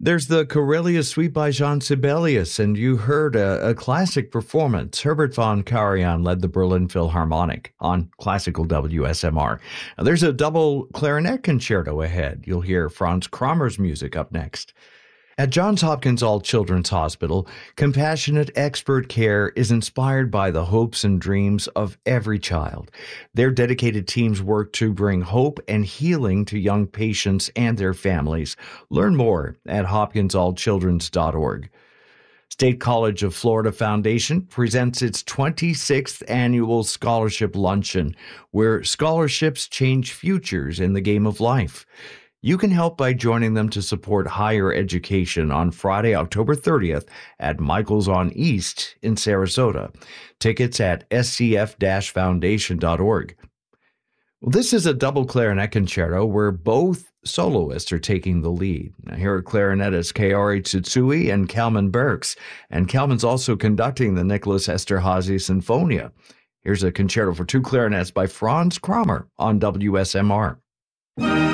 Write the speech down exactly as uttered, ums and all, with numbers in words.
There's the Karelia Suite by Jean Sibelius, and you heard a, a classic performance. Herbert von Karajan led the Berlin Philharmonic on classical W S M R. Now, there's a double clarinet concerto ahead. You'll hear Franz Kramer's music up next. At Johns Hopkins All Children's Hospital, compassionate expert care is inspired by the hopes and dreams of every child. Their dedicated teams work to bring hope and healing to young patients and their families. Learn more at hopkins all children's dot org. State College of Florida Foundation presents its twenty-sixth annual Scholarship Luncheon, where scholarships change futures in the game of life. You can help by joining them to support higher education on Friday, October thirtieth at Michael's on East in Sarasota. Tickets at s c f dash foundation dot org. Well, this is a double clarinet concerto where both soloists are taking the lead. Now, here are clarinetists Kaori Tsutsui and Kalman Berks, and Kalman's also conducting the Nicholas Esterhazy Sinfonia. Here's a concerto for two clarinets by Franz Kramer on W S M R.